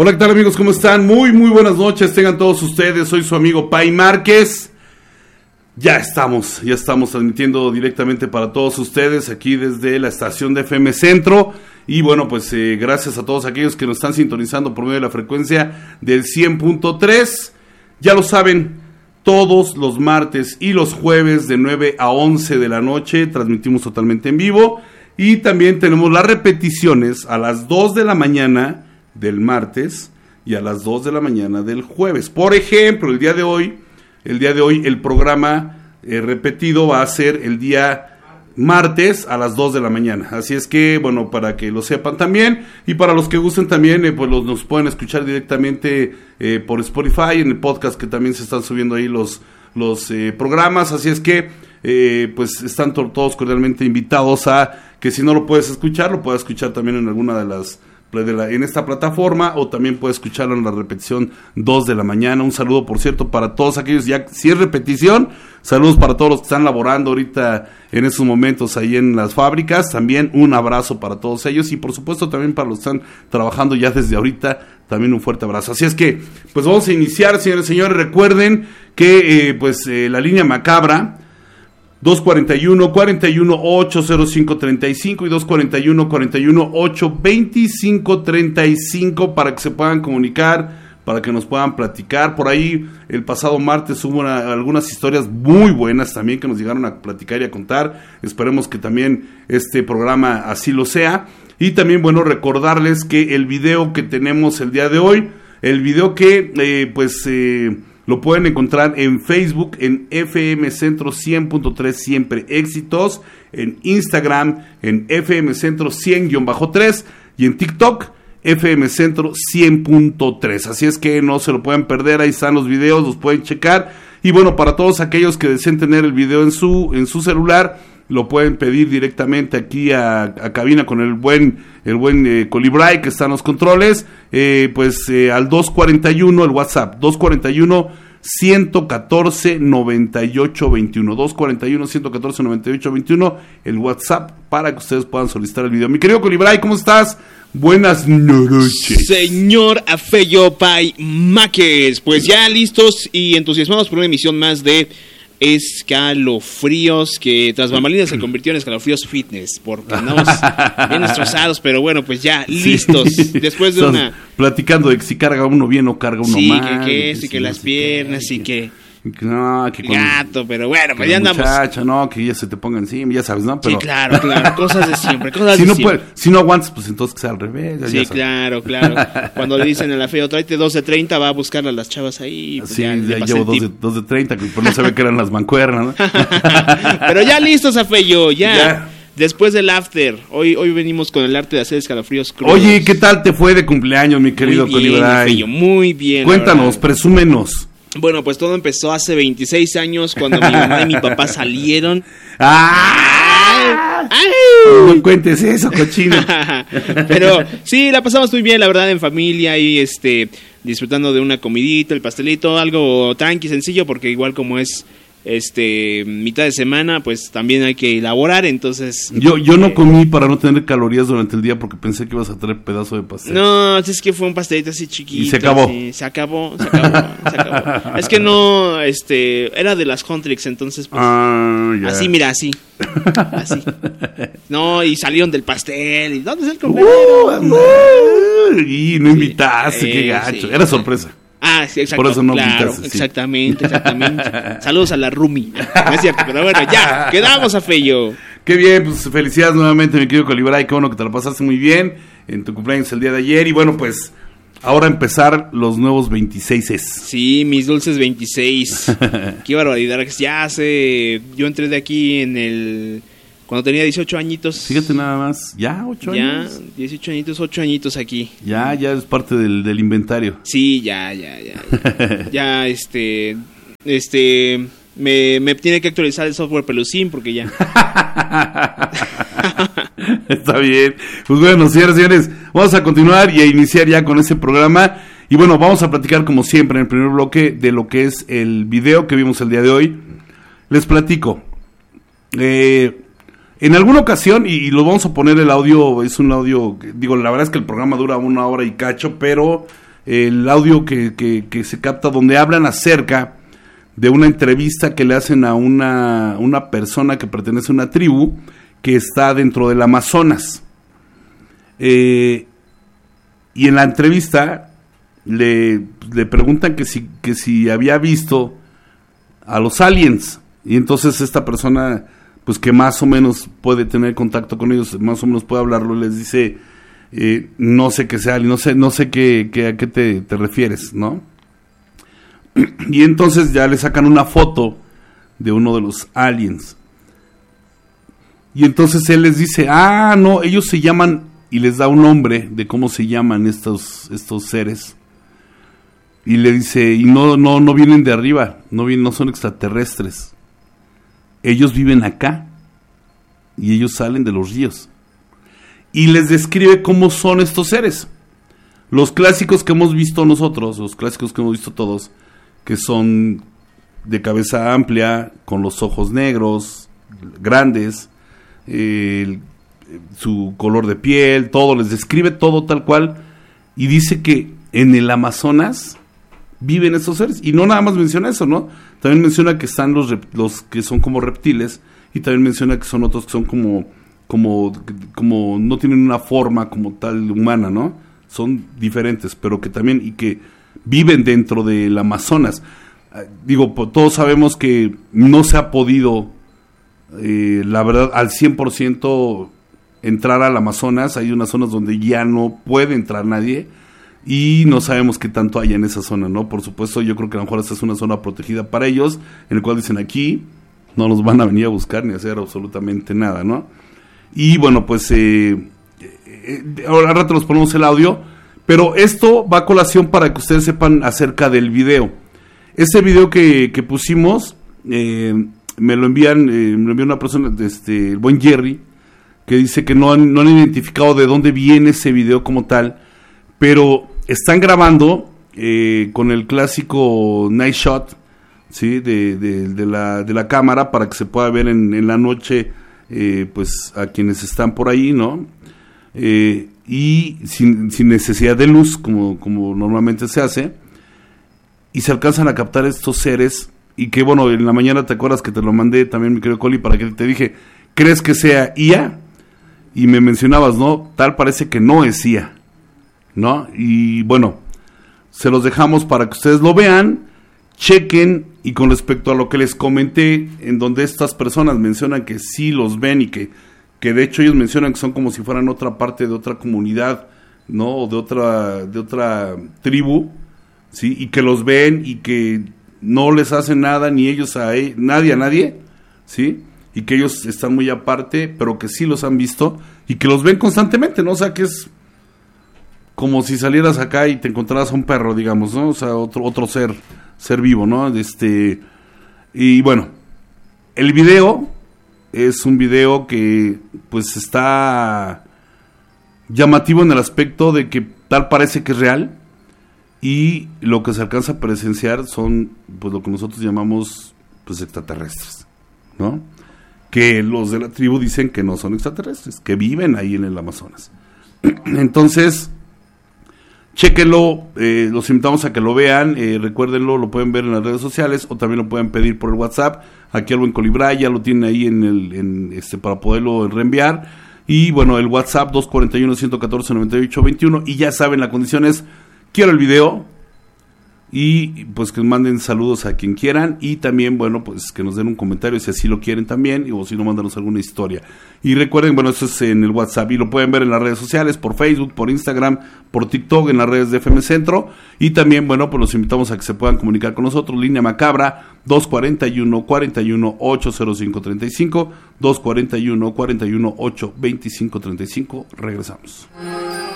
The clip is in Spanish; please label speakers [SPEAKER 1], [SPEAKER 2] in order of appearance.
[SPEAKER 1] Hola, ¿qué tal amigos? ¿Cómo están? Muy buenas noches, tengan todos ustedes. Soy su amigo Pai Márquez. Ya estamos transmitiendo directamente para todos ustedes aquí desde la estación de FM Centro. Y bueno, pues gracias a todos aquellos que nos están sintonizando por medio de la frecuencia del 100.3. Ya lo saben, todos los martes y los jueves de 9 a 11 de la noche transmitimos totalmente en vivo. Y también tenemos las repeticiones a las 2 de la mañana del martes y a las 2 de la mañana del jueves. Por ejemplo, el día de hoy el programa repetido va a ser el día martes a las 2 de la mañana. Así es que, bueno, para que lo sepan también, y para los que gusten también, pues nos pueden escuchar directamente por Spotify, en el podcast que también se están subiendo ahí los programas. Así es que, pues están todos cordialmente invitados a que si no lo puedes escuchar, lo puedas escuchar también en alguna de las en esta plataforma, o también puedes escucharlo en la repetición 2 de la mañana. Un saludo, por cierto, para todos aquellos, ya si es repetición, saludos para todos los que están laborando ahorita en estos momentos ahí en las fábricas. También un abrazo para todos ellos, y por supuesto también para los que están trabajando ya desde ahorita, también un fuerte abrazo. Así es que, pues vamos a iniciar, señores y señores. Recuerden que la línea macabra 241-41-805-35 y 241-41-825-35 para que se puedan comunicar, para que nos puedan platicar. Por ahí el pasado martes hubo algunas historias muy buenas también que nos llegaron a platicar y a contar. Esperemos que también este programa así lo sea. Y también, bueno, recordarles que el video que tenemos el día de hoy, el video que lo pueden encontrar en Facebook, en FM Centro 100.3, siempre éxitos, en Instagram, en FM Centro 100-3, y en TikTok, FM Centro 100.3. Así es que no se lo pueden perder, ahí están los videos, los pueden checar. Y bueno, para todos aquellos que deseen tener el video en su celular, lo pueden pedir directamente aquí a cabina con el buen Colibray que está en los controles, al 241, el WhatsApp, 241-114-9821, 241-114-9821, el WhatsApp para que ustedes puedan solicitar el video. Mi querido Colibray, ¿cómo estás? Buenas noches.
[SPEAKER 2] Señor Afello Pai Márquez, pues ya listos y entusiasmados por una emisión más de Escalofríos, que tras bambalinas se convirtió en Escalofríos Fitness, porque andamos bien destrozados, pero bueno, pues ya listos, después de una...
[SPEAKER 1] Platicando de que si carga uno bien o carga uno mal.
[SPEAKER 2] Sí, que las piernas y que...
[SPEAKER 1] No, que con
[SPEAKER 2] gato, pero bueno, pues ya andamos.
[SPEAKER 1] Muchacha, no, que ya se te ponga encima, ya sabes, ¿no? Pero...
[SPEAKER 2] Sí, claro, cosas de siempre,
[SPEAKER 1] si no aguantas, pues entonces que sea al revés.
[SPEAKER 2] Sí, claro. Cuando le dicen a la feo, tráete 2 de 30, va a buscar a las chavas ahí. Pues
[SPEAKER 1] sí, ya llevo 2 de 30, pues no se ve que eran las mancuernas, ¿no?
[SPEAKER 2] Pero ya listos, Afello, ya. Después del after, hoy venimos con el arte de hacer escalofríos crudos.
[SPEAKER 1] Oye, ¿qué tal te fue de cumpleaños, mi querido Colibray?
[SPEAKER 2] Muy bien.
[SPEAKER 1] Cuéntanos, presúmenos.
[SPEAKER 2] Bueno, pues todo empezó hace 26 años cuando mi mamá y mi papá salieron.
[SPEAKER 1] ¡Ay! No cuentes eso, cochino.
[SPEAKER 2] Pero sí, la pasamos muy bien, la verdad, en familia y disfrutando de una comidita, el pastelito, algo tranqui, sencillo, porque igual como es mitad de semana, pues también hay que elaborar, entonces...
[SPEAKER 1] Yo no comí para no tener calorías durante el día porque pensé que ibas a traer pedazo de pastel.
[SPEAKER 2] No, es que fue un pastelito así chiquito.
[SPEAKER 1] Y se acabó.
[SPEAKER 2] Sí, se acabó. Es que no, era de las Huntrix, entonces pues... Así, mira, así. No, y salieron del pastel, y ¿dónde es el compañero?
[SPEAKER 1] Y no invitaste, qué gacho. Sí. Era sorpresa.
[SPEAKER 2] Sí, exacto.
[SPEAKER 1] Por eso no
[SPEAKER 2] claro,
[SPEAKER 1] invitaste, sí.
[SPEAKER 2] Exactamente. Saludos a la Rumi. No es cierto, pero bueno, ya, quedamos, Afello.
[SPEAKER 1] Qué bien, pues felicidades nuevamente, mi querido Colibray, qué bueno que te lo pasaste muy bien en tu cumpleaños el día de ayer. Y bueno, pues ahora empezar los nuevos 26.
[SPEAKER 2] Sí, mis dulces 26. Qué barbaridad. Yo entré de aquí cuando tenía 18 añitos.
[SPEAKER 1] Fíjate nada más, ya 8 años.
[SPEAKER 2] Ya, 18 añitos, 8 añitos aquí.
[SPEAKER 1] Ya es parte del inventario.
[SPEAKER 2] Sí, ya. Ya, me tiene que actualizar el software Pelusín porque ya.
[SPEAKER 1] Está bien. Pues bueno, señores, vamos a continuar y a iniciar ya con ese programa. Y bueno, vamos a platicar como siempre en el primer bloque de lo que es el video que vimos el día de hoy. Les platico. En alguna ocasión, y lo vamos a poner el audio, es un audio, digo, la verdad es que el programa dura 1 hora y cacho, pero el audio que se capta donde hablan acerca de una entrevista que le hacen a una persona que pertenece a una tribu que está dentro del Amazonas. Y en la entrevista le preguntan que si había visto a los aliens, y entonces esta persona, pues que más o menos puede tener contacto con ellos, más o menos puede hablarlo, les dice, no sé qué sea, no sé a qué te refieres, ¿no? Y entonces ya le sacan una foto de uno de los aliens, y entonces él les dice, no, ellos se llaman, y les da un nombre de cómo se llaman estos seres, y le dice, y no vienen de arriba, no son extraterrestres, ellos viven acá, y ellos salen de los ríos, y les describe cómo son estos seres, los clásicos que hemos visto nosotros, los clásicos que hemos visto todos, que son de cabeza amplia, con los ojos negros, grandes, su color de piel, todo, les describe todo tal cual, y dice que en el Amazonas viven estos seres, y no nada más menciona eso, ¿no? También menciona que están los que son como reptiles, y también menciona que son otros que son como no tienen una forma como tal humana, ¿no? Son diferentes, pero que también, y que viven dentro del Amazonas. Digo, todos sabemos que no se ha podido, la verdad, al 100% entrar al Amazonas. Hay unas zonas donde ya no puede entrar nadie, y no sabemos qué tanto hay en esa zona, ¿no? Por supuesto, yo creo que a lo mejor esta es una zona protegida para ellos, en el cual dicen, aquí no nos van a venir a buscar ni a hacer absolutamente nada, ¿no? Y bueno, pues ahora al rato nos ponemos el audio, pero esto va a colación para que ustedes sepan acerca del video. Este video que pusimos, me lo envió una persona, el buen Jerry, que dice que no han identificado de dónde viene ese video como tal, pero están grabando con el clásico night shot, ¿sí? de la cámara, para que se pueda ver en la noche, pues a quienes están por ahí, ¿no? Y sin necesidad de luz, como normalmente se hace, y se alcanzan a captar estos seres. Y que bueno, en la mañana te acuerdas que te lo mandé también, mi querido Coli, para que te dije, ¿crees que sea IA? Y me mencionabas, ¿no? Tal parece que no es IA, ¿no? Y bueno, se los dejamos para que ustedes lo vean, chequen. Y con respecto a lo que les comenté, en donde estas personas mencionan que sí los ven, y que de hecho ellos mencionan que son como si fueran otra parte de otra comunidad, ¿no? O de otra tribu, ¿sí? Y que los ven y que no les hacen nada, ni ellos a nadie, ¿sí? Y que ellos están muy aparte, pero que sí los han visto y que los ven constantemente, ¿no? O sea, que es como si salieras acá y te encontraras a un perro, digamos, ¿no? O sea, otro ser vivo, ¿no? Y bueno, el video es un video que pues está llamativo en el aspecto de que tal parece que es real, y lo que se alcanza a presenciar son pues lo que nosotros llamamos pues extraterrestres, ¿no? Que los de la tribu dicen que no son extraterrestres, que viven ahí en el Amazonas. Entonces, chéquenlo, los invitamos a que lo vean, recuérdenlo, lo pueden ver en las redes sociales, o también lo pueden pedir por el WhatsApp. Aquí algo en Colibra ya lo tiene ahí para poderlo reenviar. Y bueno, el WhatsApp 241-114-9821, y ya saben, la condición es: quiero el video, y pues que manden saludos a quien quieran, y también, bueno, pues que nos den un comentario si así lo quieren también, o si no, mándanos alguna historia. Y recuerden, bueno, eso es en el WhatsApp, y lo pueden ver en las redes sociales, por Facebook, por Instagram, por TikTok, en las redes de FM Centro. Y también, bueno, pues los invitamos a que se puedan comunicar con nosotros, línea macabra 241-41-805-35, 241-41-825-35. Regresamos.